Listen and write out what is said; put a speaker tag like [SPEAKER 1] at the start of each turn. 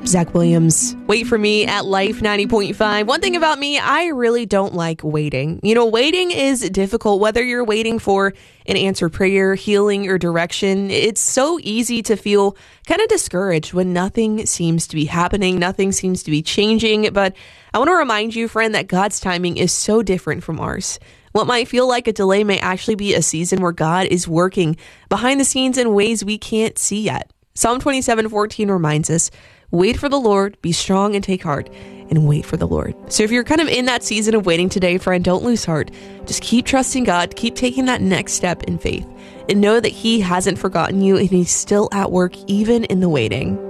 [SPEAKER 1] Zach Williams, Wait for Me at Life 90.5. One thing about me, I really don't like waiting. Waiting is difficult, whether you're waiting for an answered prayer, healing, or direction. It's so easy to feel kind of discouraged when nothing seems to be happening, nothing seems to be changing. But I want to remind you, friend, that God's timing is so different from ours. What might feel like a delay may actually be a season where God is working behind the scenes in ways we can't see yet. Psalm 27:14 reminds us, wait for the Lord, be strong and take heart, and wait for the Lord. So if you're kind of in that season of waiting today, friend, don't lose heart. Just keep trusting God, keep taking that next step in faith, and know that He hasn't forgotten you and He's still at work even in the waiting.